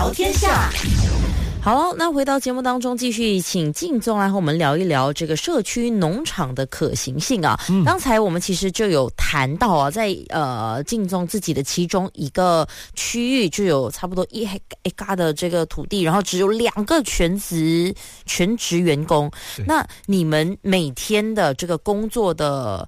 聊天下。 好，那回到节目当中，继续请靳总来和我们聊一聊这个社区农场的可行性啊。刚才我们其实就有谈到啊，在靳总自己的其中一个区域就有差不多1 哈的这个土地，然后只有2个全职员工。那你们每天的这个工作的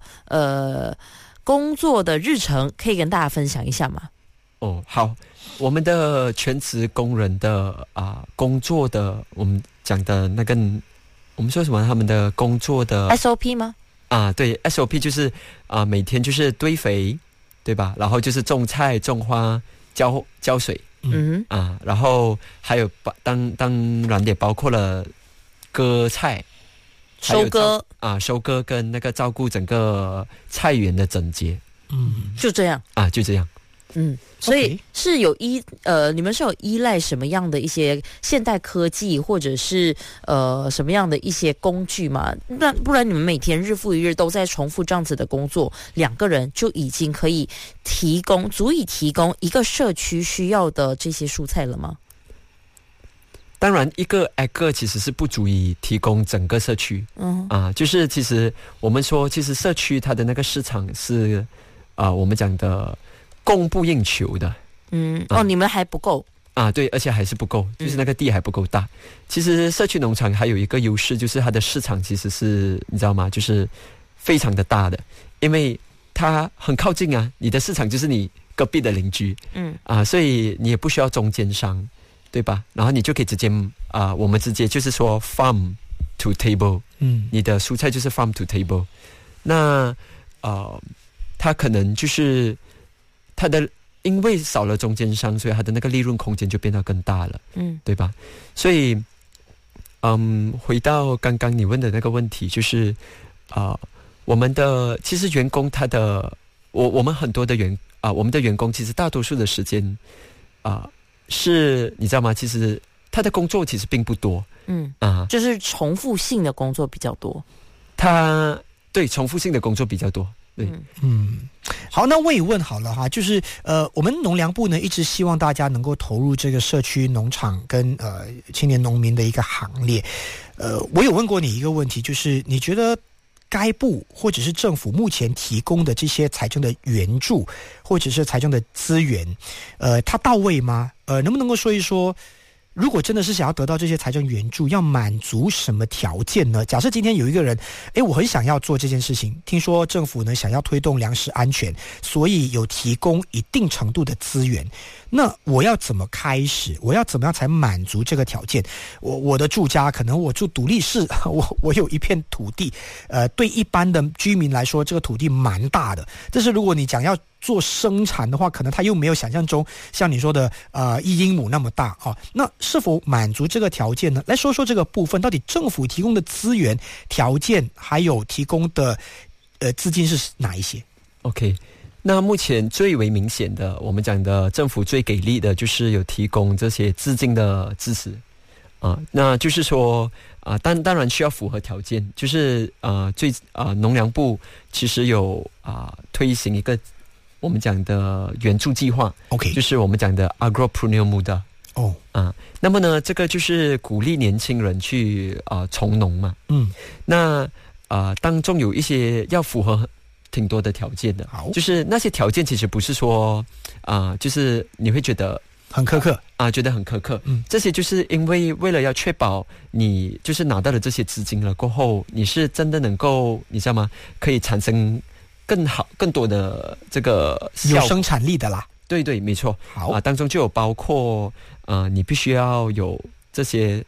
日程，可以跟大家分享一下吗？ 好。我们的全职工人的工作的，我们讲的那个，我们说什么？他们的工作的 SOP 吗？ 对 ，SOP 就是每天就是堆肥，对吧？然后就是种菜、种花、浇水，然后还有当然也包括了割菜、 收割跟那个照顾整个菜园的整洁， 就这样就这样。 所以是你们是有依赖什么样的一些现代科技，或者是什么样的一些工具吗？不然你们每天日复一日都在重复这样子的工作，2个人就已经可以足以提供一个社区需要的这些蔬菜了吗？ 当然一个 acre 其实是不足以提供整个社区，就是其实我们说，其实社区它的那个市场是我们讲的供不应求的。 你们还不够对，而且还是不够，就是那个地还不够大。其实社区农场还有一个优势，就是它的市场其实是你知道吗？就是非常的大的，因为它很靠近啊，你的市场就是你隔壁的邻居，所以你也不需要中间商，对吧？然后你就可以直接我们直接就是说 farm to table，你的蔬菜就是 farm to table。那它可能就是它的。因为少了中间商，所以它的那个利润空间就变得更大了，对吧？所以，回到刚刚你问的那个问题，就是我们的其实员工我们很多的我们的员工其实大多数的时间是你知道吗？其实他的工作其实并不多， 就是重复性的工作比较多。 对，重复性的工作比较多。对， 好，那问一问好了哈，就是我们农粮部呢一直希望大家能够投入这个社区农场跟青年农民的一个行列。我有问过你一个问题，就是你觉得该部或者是政府目前提供的这些财政的援助或者是财政的资源，它到位吗？能不能够说一说？如果真的是想要得到这些财政援助，要满足什么条件呢？假设今天有一个人，我很想要做这件事情，听说政府呢想要推动粮食安全，所以有提供一定程度的资源。那我要怎么开始？我要怎么样才满足这个条件？我的住家可能我住独立式，我有一片土地，对一般的居民来说，这个土地蛮大的。但是如果你讲要做生产的话，可能它又没有想象中像你说的1英亩那么大啊。那是否满足这个条件呢？来说说这个部分，到底政府提供的资源、条件还有提供的资金是哪一些 ？OK。那目前最为明显的，我们讲的政府最给力的就是有提供这些资金的支持，那就是说当然需要符合条件，就是农粮部其实有推行一个我们讲的援助计划 ，OK， 就是我们讲的 Agropreneur Muda。那么呢，这个就是鼓励年轻人去从农嘛，那当中有一些要符合挺多的条件的，就是那些条件其实不是说就是你会觉得很苛刻觉得很苛刻，这些就是因为了要确保你就是拿到了这些资金了过后，你是真的能够你知道吗？可以产生更多的这个有生产力的啦。 对对，没错。 好当中就有包括你必须要有这些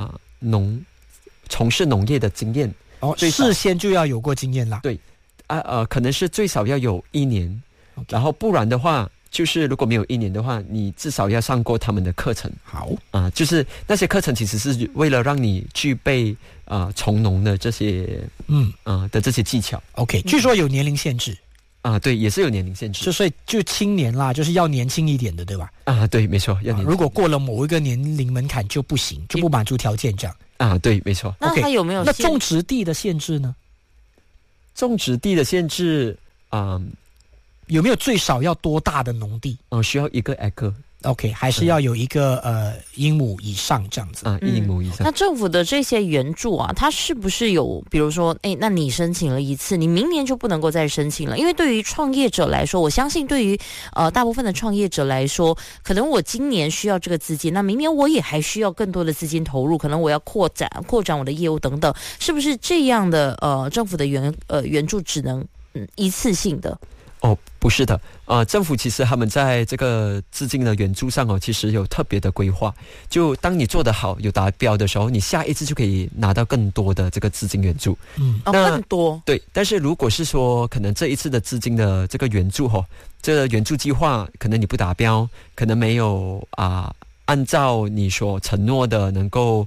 从事农业的经验， 事先就要有过经验啦。 对。可能是最少要有1年，然后不然的话，就是如果没有1年的话，你至少要上过他们的课程。 好就是那些课程其实是为了让你具备从农的这些的这些技巧。 OK， 据说有年龄限制对，也是有年龄限制， 所以就青年啦，就是要年轻一点的，对吧？ 对，没错，要年轻。 如果过了某一个年龄门槛就不行，就不满足条件这样。 对，没错。 那它有没有那种植地的限制呢？ 种植地的限制有没有最少要多大的农地？ 需要1个 acre。 OK， 还是要有一个英亩以上这样子啊，一亩以上。 那政府的这些援助啊，它是不是有，比如说，那你申请了一次，你明年就不能够再申请了？因为对于创业者来说，我相信对于大部分的创业者来说，可能我今年需要这个资金，那明年我也还需要更多的资金投入，可能我要扩展我的业务等等，是不是这样的政府的援助只能一次性的？ 哦，不是的，政府其实他们在这个资金的援助上其实有特别的规划。就当你做得好、有达标的时候，你下一次就可以拿到更多的这个资金援助。 更多。 对，但是如果是说可能这一次的资金的这个援助这个援助计划可能你不达标，可能没有按照你所承诺的能够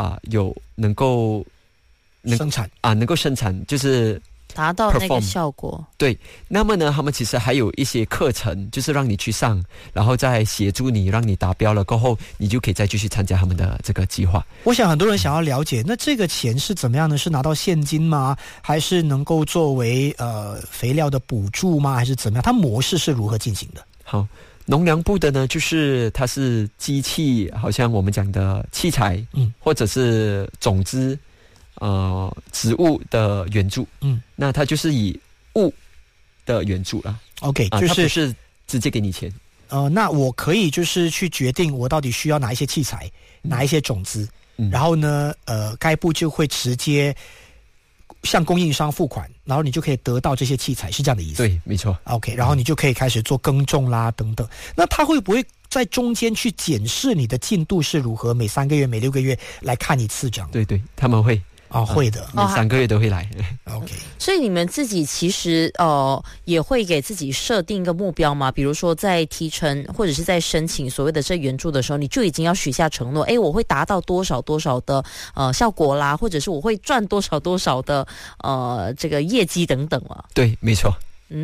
生产能够生产，就是达到那个效果。 对，那么呢，他们其实还有一些课程，就是让你去上，然后再协助你，让你达标了过后，你就可以再继续参加他们的这个计划。 我想很多人想要了解，那这个钱是怎么样呢？是拿到现金吗？还是能够作为肥料的补助吗？还是怎么样？它模式是如何进行的？ 好，农粮部的呢，就是它是机器，好像我们讲的器材，或者是种子。植物的援助，那它就是以物的援助啦。 OK， 就是它不是直接给你钱。 那我可以就是去决定我到底需要哪一些器材，哪一些种子，然后呢，该部就会直接向供应商付款，然后你就可以得到这些器材，是这样的意思？ 对，没错。 OK， 然后你就可以开始做耕种啦，等等。那他会不会在中间去检视你的进度是如何？每3个月、每6个月来看一次这样？ 对，他们会。 会的， 每3个月都会来。 OK， 所以你们自己其实也会给自己设定一个目标吗？比如说在提成或者是在申请所谓的这援助的时候，你就已经要许下承诺，我会达到多少多少的效果啦，或者是我会赚多少多少的这个业绩等等了。 对，没错。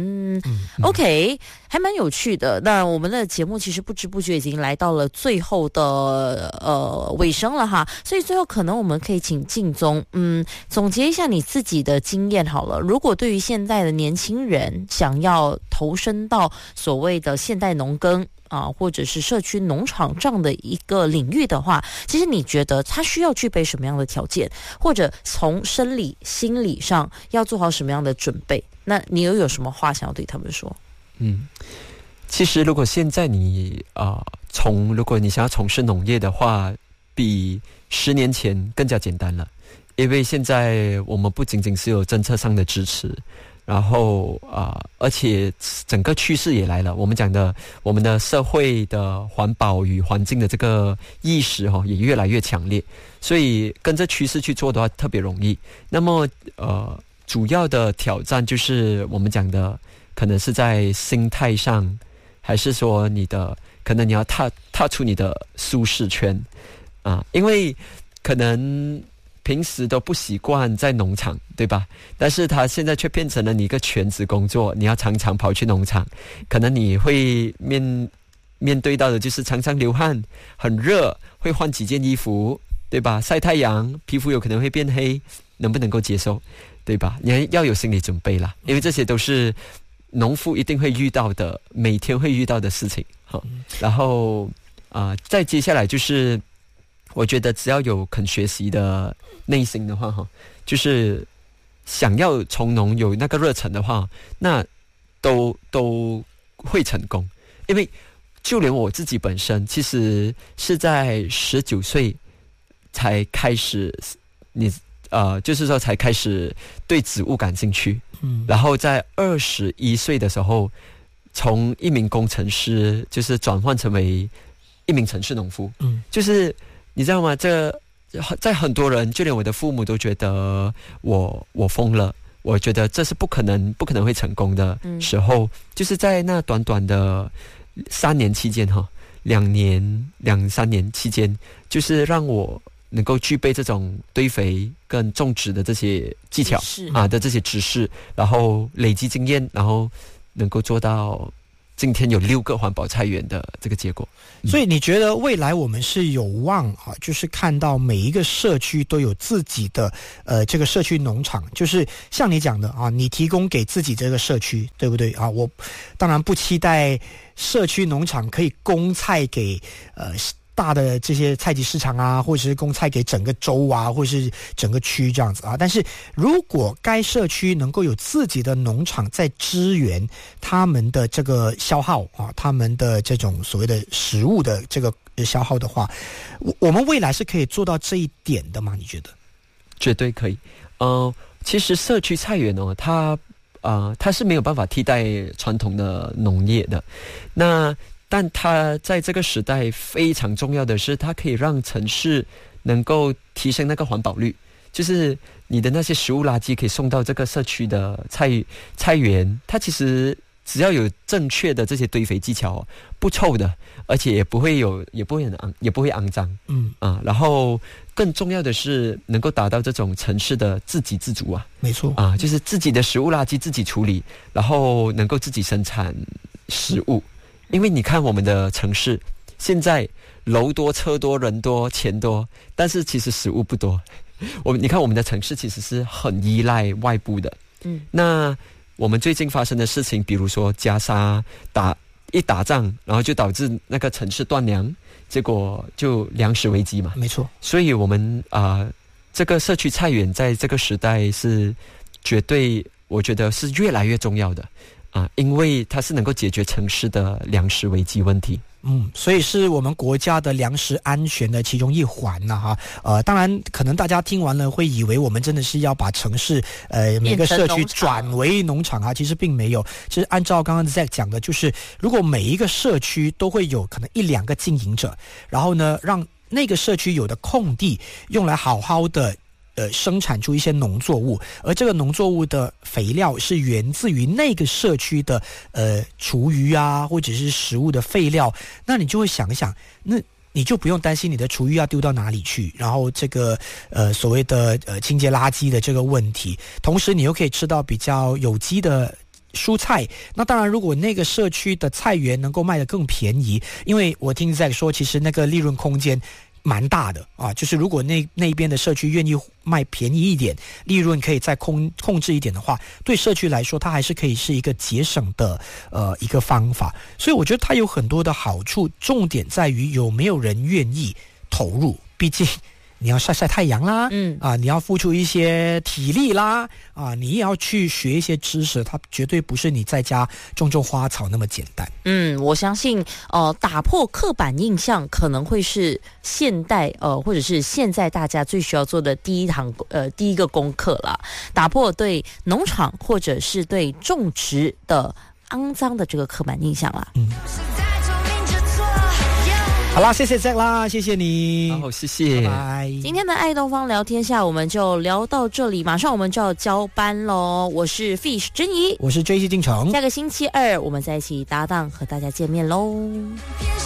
OK， 还蛮有趣的。那我们的节目其实不知不觉已经来到了最后的尾声了哈，所以最后可能我们可以请敬宗总结一下你自己的经验好了。如果对于现在的年轻人想要投身到所谓的现代农耕或者是社区农场这样的一个领域的话，其实你觉得他需要具备什么样的条件，或者从生理心理上要做好什么样的准备？那你又有什么话想要对他们说？ 其实如果现在你如果你想要从事农业的话，比10年前更加简单了，因为现在我们不仅仅是有政策上的支持，然后而且整个趋势也来了，我们讲的我们的社会的环保与环境的这个意识也越来越强烈，所以跟着趋势去做的话特别容易。那么主要的挑战就是我们讲的可能是在心态上，还是说可能你要踏出你的舒适圈因为可能平时都不习惯在农场，对吧？但是它现在却变成了你一个全职工作，你要常常跑去农场，可能你会面对到的就是常常流汗，很热，会换几件衣服，对吧？晒太阳，皮肤有可能会变黑，能不能够接受，对吧？你要有心理准备啦，因为这些都是农夫一定会遇到的，每天会遇到的事情。然后再接下来就是我觉得只要有肯学习的内心的话就是想要从农有那个热忱的话，那都会成功。因为就连我自己本身其实是在19岁才开始就是说才开始对植物感兴趣，然后在21岁的时候从一名工程师就是转换成为一名城市农夫，就是你知道吗？在很多人，就连我的父母都觉得我疯了，我觉得这是不可能会成功的时候，就是在那短短的3年期间2-3年期间，就是让我能够具备这种堆肥跟种植的这些技巧的这些知识，然后累积经验，然后能够做到今天有6个环保菜园的这个结果。 所以你觉得未来我们是有望就是看到每一个社区都有自己的这个社区农场，就是像你讲的你提供给自己这个社区，对不对我当然不期待社区农场可以供菜给大的这些菜集市场或者是供菜给整个州或者是整个区这样子但是如果该社区能够有自己的农场在支援他们的这个消耗他们的这种所谓的食物的这个消耗的话，我们未来是可以做到这一点的吗？你觉得？ 绝对可以。其实社区菜园它是没有办法替代传统的农业的。但它在这个时代非常重要的是，它可以让城市能够提升那个环保率，就是你的那些食物垃圾可以送到这个社区的菜园，它其实只要有正确的这些堆肥技巧，不臭的，而且也不会肮脏。然后更重要的是能够达到这种城市的自给自足没错就是自己的食物垃圾自己处理，然后能够自己生产食物。因为你看我们的城市现在楼多车多人多钱多，但是其实食物不多。你看我们的城市其实是很依赖外部的。那我们最近发生的事情，比如说加沙打仗，然后就导致那个城市断粮，结果就粮食危机嘛。 没错。 所以我们这个社区菜园在这个时代是绝对，我觉得是越来越重要的。因为它是能够解决城市的粮食危机问题。 所以是我们国家的粮食安全的其中一环当然可能大家听完了会以为我们真的是要把城市每个社区转为农场其实并没有。其实按照刚刚 Zack 讲的，就是如果每一个社区都会有可能1-2个经营者，然后呢让那个社区有的空地用来好好的生产出一些农作物，而这个农作物的肥料是源自于那个社区的厨余或者是食物的废料，那你就会想想，那你就不用担心你的厨余要丢到哪里去，然后这个所谓的清洁垃圾的这个问题，同时你又可以吃到比较有机的蔬菜。那当然如果那个社区的菜园能够卖得更便宜，因为我听Zack说其实那个利润空间蛮大的就是如果那边的社区愿意卖便宜一点，利润可以再控制一点的话，对社区来说它还是可以是一个节省的一个方法。所以我觉得它有很多的好处，重点在于有没有人愿意投入。毕竟你要晒太阳啦，你要付出一些体力啦，你也要去学一些知识，它绝对不是你在家种花草那么简单。 我相信打破刻板印象可能会是现代或者是现在大家最需要做的第一个功课啦，打破对农场或者是对种植的肮脏的这个刻板印象啦。 好啦，谢谢 Zack 啦，谢谢你。 好，谢谢。 拜拜。 今天的爱东方聊天下我们就聊到这里，马上我们就要交班咯。我是 Fish 珍怡， 我是 JC 进城。 下个星期二我们在一起搭档和大家见面咯。